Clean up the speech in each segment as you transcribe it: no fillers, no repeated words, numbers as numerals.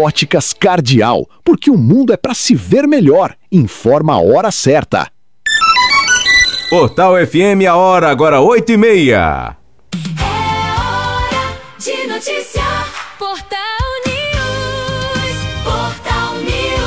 Óticas Cardial, porque o mundo é para se ver melhor. Informa a hora certa. Portal FM, a hora agora 8h30. É hora de notícia. Portal News. Portal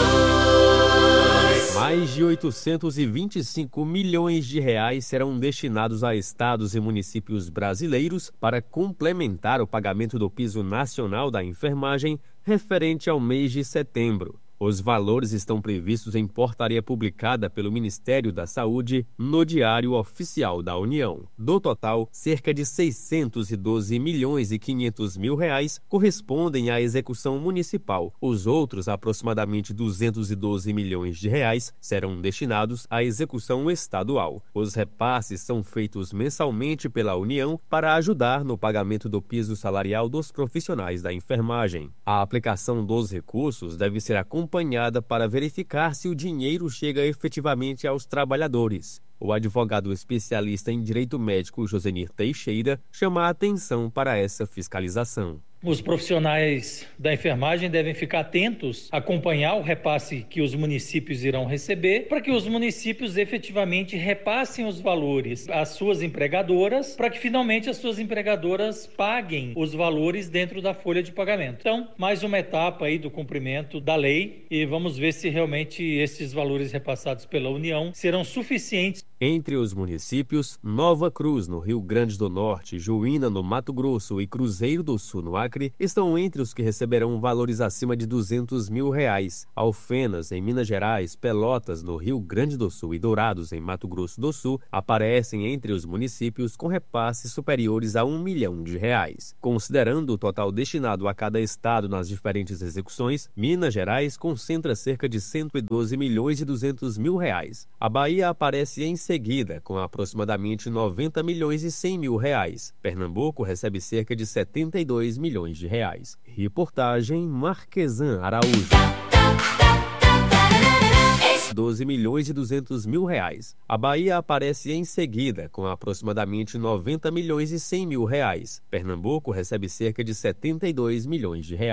News. Mais de 825 milhões de reais serão destinados a estados e municípios brasileiros para complementar o pagamento do piso nacional da enfermagem referente ao mês de setembro. Os valores estão previstos em portaria publicada pelo Ministério da Saúde no Diário Oficial da União. Do total, cerca de 612 milhões e 500 mil reais correspondem à execução municipal. Os outros, aproximadamente 212 milhões de reais, serão destinados à execução estadual. Os repasses são feitos mensalmente pela União para ajudar no pagamento do piso salarial dos profissionais da enfermagem. A aplicação dos recursos deve ser acompanhada para verificar se o dinheiro chega efetivamente aos trabalhadores. O advogado especialista em direito médico Josenir Teixeira chama a atenção para essa fiscalização. Os profissionais da enfermagem devem ficar atentos, acompanhar o repasse que os municípios irão receber, para que os municípios efetivamente repassem os valores às suas empregadoras, para que finalmente as suas empregadoras paguem os valores dentro da folha de pagamento. Então, mais uma etapa aí do cumprimento da lei e vamos ver se realmente esses valores repassados pela União serão suficientes. Entre os municípios, Nova Cruz, no Rio Grande do Norte, Juína, no Mato Grosso e Cruzeiro do Sul, no Acre, estão entre os que receberão valores acima de 200 mil reais. Alfenas, em Minas Gerais, Pelotas, no Rio Grande do Sul e Dourados, em Mato Grosso do Sul, aparecem entre os municípios com repasses superiores a 1 milhão de reais. Considerando o total destinado a cada estado nas diferentes execuções, Minas Gerais concentra cerca de 112 milhões e 200 mil reais. A Bahia aparece em seguida, com aproximadamente 90 milhões e 100 mil reais. Pernambuco recebe cerca de 72 milhões de reais. Reportagem Marquesan Araújo. 12 milhões e 200 mil reais. A Bahia aparece em seguida, com aproximadamente 90 milhões e 100 mil reais. Pernambuco recebe cerca de 72 milhões de reais.